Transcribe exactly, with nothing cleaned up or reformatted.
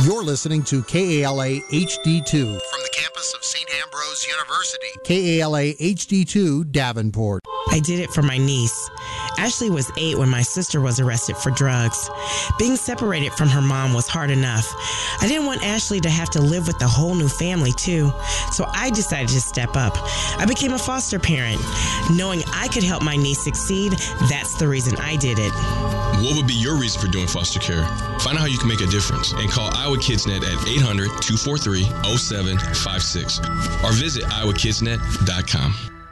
You're listening to K A L A H D two from the campus of Saint Ambrose University. K A L A H D two, Davenport. I did it for my niece. Ashley was eight when my sister was arrested for drugs. Being separated from her mom was hard enough. I didn't want Ashley to have to live with a whole new family, too. So I decided to step up. I became a foster parent. Knowing I could help my niece succeed, that's the reason I did it. What would be your reason for doing foster care? Find out how you can make a difference and call Iowa Kids Net at eight hundred, two four three, oh seven five six or visit iowa kids net dot com.